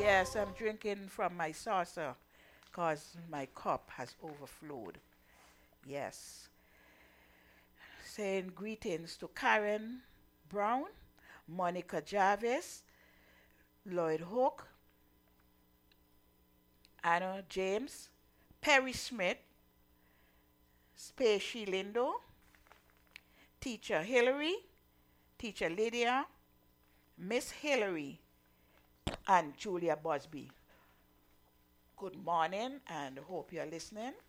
Yes, I'm drinking from my saucer because my cup has overflowed. Yes. Saying greetings to Karen Brown, Monica Jarvis, Lloyd Hook, Anna James, Perry Smith, Spacey Lindo, Teacher Hillary, Teacher Lydia, Miss Hillary, and Julia Busby. Good morning and hope you're listening.